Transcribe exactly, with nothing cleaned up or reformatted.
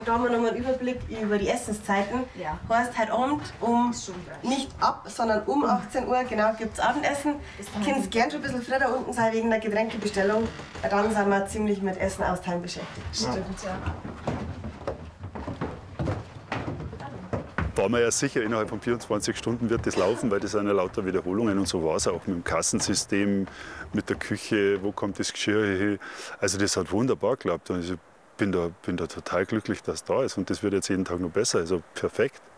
Da haben wir nochmal einen Überblick über die Essenszeiten. Ja. Heißt, heute Abend um, nicht ab, sondern um achtzehn Uhr genau gibt es Abendessen. Ihr könnt gerne schon ein bisschen früher da unten sein wegen der Getränkebestellung. Dann sind wir ziemlich mit Essen austeilen beschäftigt. Stimmt, ja. War man ja sicher, innerhalb von vierundzwanzig Stunden wird das laufen, weil das sind ja lauter Wiederholungen und so war es auch mit dem Kassensystem, mit der Küche, wo kommt das Geschirr hin. Also das hat wunderbar geklappt und ich bin da, bin da total glücklich, dass es da ist und das wird jetzt jeden Tag noch besser, also perfekt.